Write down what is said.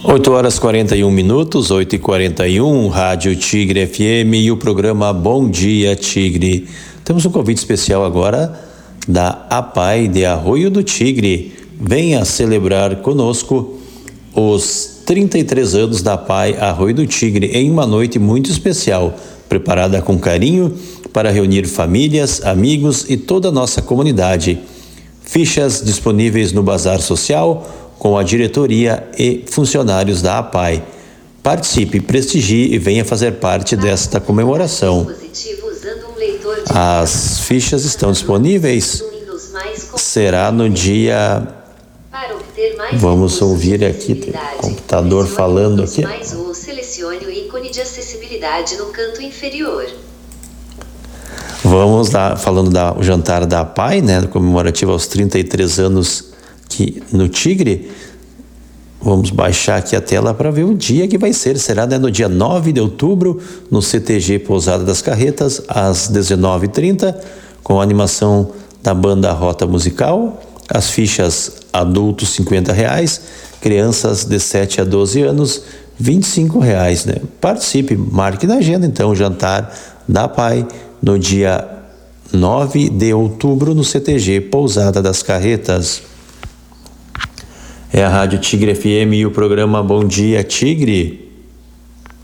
8 horas 41 minutos, 8h41, Rádio Tigre FM e o programa Bom Dia Tigre. Temos um convite especial agora da APAI de Arroio do Tigre. Venha celebrar conosco os 33 anos da APAI Arroio do Tigre em uma noite muito especial, preparada com carinho para reunir famílias, amigos e toda a nossa comunidade. Fichas disponíveis no Bazar Social com a diretoria e funcionários da APAI. Participe, prestigie e venha fazer parte desta comemoração. As fichas estão disponíveis. Será no dia... Vamos ouvir aqui, tem o computador falando aqui. Selecione o ícone de acessibilidade no canto inferior. Vamos lá, falando do jantar da APAI, né, comemorativo aos 33 anos no Tigre. Vamos baixar aqui a tela para ver o dia que vai ser. Será, né, no dia 9 de outubro, no CTG Pousada das Carretas, às 19h30, com a animação da banda Rota Musical. As fichas adultos R$50, crianças de 7 a 12 anos R$25, né? Participe, marque na agenda então o jantar da APAI no dia 9 de outubro no CTG Pousada das Carretas. É a Rádio Tigre FM e o programa Bom Dia Tigre.